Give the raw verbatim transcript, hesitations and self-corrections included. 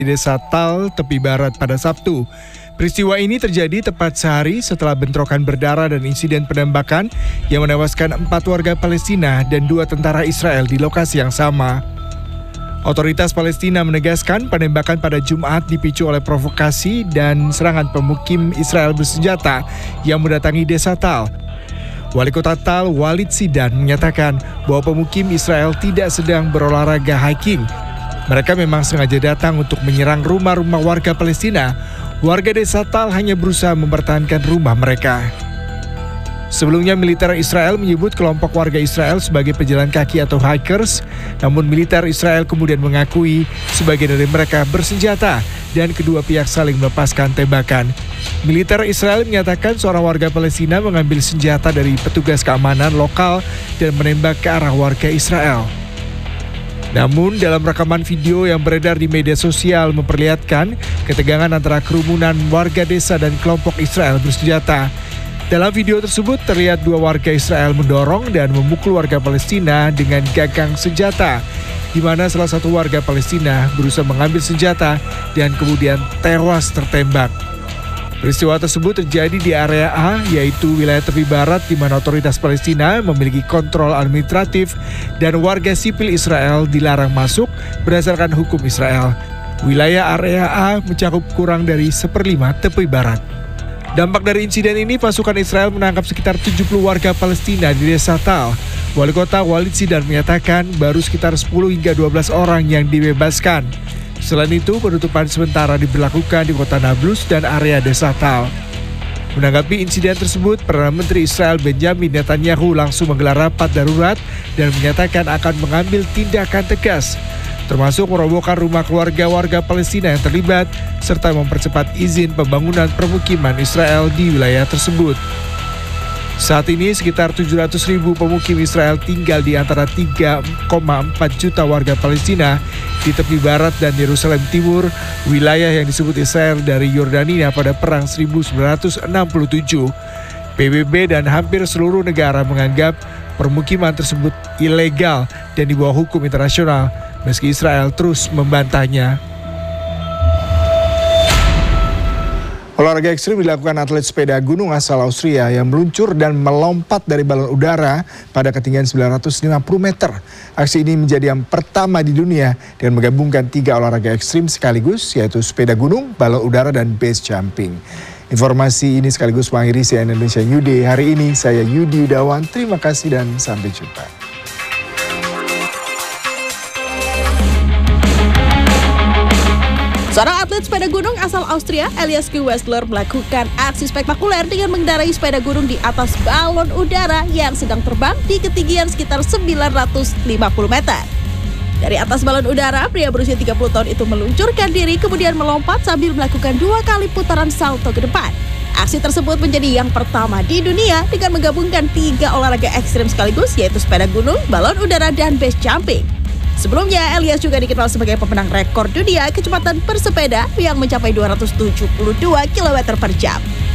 di Desa Tal, tepi barat pada Sabtu. Peristiwa ini terjadi tepat sehari setelah bentrokan berdarah dan insiden penembakan yang menewaskan empat warga Palestina dan dua tentara Israel di lokasi yang sama. Otoritas Palestina menegaskan penembakan pada Jumat dipicu oleh provokasi dan serangan pemukim Israel bersenjata yang mendatangi Desa Tal. Wali Kota Tal, Walid Sidan, menyatakan bahwa pemukim Israel tidak sedang berolahraga hiking. Mereka memang sengaja datang untuk menyerang rumah-rumah warga Palestina. Warga Desa Tal hanya berusaha mempertahankan rumah mereka. Sebelumnya militer Israel menyebut kelompok warga Israel sebagai pejalan kaki atau hikers, namun militer Israel kemudian mengakui sebagian dari mereka bersenjata dan kedua pihak saling melepaskan tembakan. Militer Israel menyatakan seorang warga Palestina mengambil senjata dari petugas keamanan lokal dan menembak ke arah warga Israel. Namun dalam rekaman video yang beredar di media sosial memperlihatkan ketegangan antara kerumunan warga desa dan kelompok Israel bersenjata. Dalam video tersebut terlihat dua warga Israel mendorong dan memukul warga Palestina dengan gagang senjata, di mana salah satu warga Palestina berusaha mengambil senjata dan kemudian tewas tertembak. Peristiwa tersebut terjadi di area A, yaitu wilayah tepi barat di mana otoritas Palestina memiliki kontrol administratif dan warga sipil Israel dilarang masuk berdasarkan hukum Israel. Wilayah area A mencakup kurang dari seperlima tepi barat. Dampak dari insiden ini, pasukan Israel menangkap sekitar tujuh puluh warga Palestina di Desa Tal. Wali Kota Walid Sidan menyatakan baru sekitar sepuluh hingga dua belas orang yang dibebaskan. Selain itu, penutupan sementara diberlakukan di kota Nablus dan area Desa Tal. Menanggapi insiden tersebut, Perdana Menteri Israel Benjamin Netanyahu langsung menggelar rapat darurat dan menyatakan akan mengambil tindakan tegas, termasuk merobohkan rumah keluarga warga Palestina yang terlibat, serta mempercepat izin pembangunan permukiman Israel di wilayah tersebut. Saat ini sekitar tujuh ratus ribu pemukim Israel tinggal di antara tiga koma empat juta warga Palestina di tepi barat dan Yerusalem Timur, wilayah yang disebut Israel dari Yordania pada Perang seribu sembilan ratus enam puluh tujuh. P B B dan hampir seluruh negara menganggap permukiman tersebut ilegal dan di bawah hukum internasional, meski Israel terus membantahnya. Olahraga ekstrim dilakukan atlet sepeda gunung asal Austria yang meluncur dan melompat dari balon udara pada ketinggian sembilan ratus lima puluh meter. Aksi ini menjadi yang pertama di dunia dan menggabungkan tiga olahraga ekstrim sekaligus, yaitu sepeda gunung, balon udara, dan base jumping. Informasi ini sekaligus mengakhiri C N N Indonesia New Day hari ini. Saya Yudi Yudawan, terima kasih dan sampai jumpa. Seorang atlet sepeda gunung asal Austria, Elias Gewessler, melakukan aksi spektakuler dengan mengendarai sepeda gunung di atas balon udara yang sedang terbang di ketinggian sekitar sembilan ratus lima puluh meter. Dari atas balon udara, pria berusia tiga puluh tahun itu meluncurkan diri kemudian melompat sambil melakukan dua kali putaran salto ke depan. Aksi tersebut menjadi yang pertama di dunia dengan menggabungkan tiga olahraga ekstrim sekaligus, yaitu sepeda gunung, balon udara, dan base jumping. Sebelumnya, Elias juga dikenal sebagai pemenang rekor dunia kecepatan bersepeda yang mencapai dua ratus tujuh puluh dua kilometer per jam.